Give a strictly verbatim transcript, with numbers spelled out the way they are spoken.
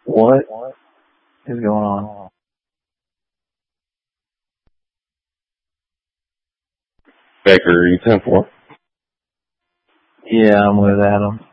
What is going on? Baker, are you ten four? Yeah, I'm with Adam.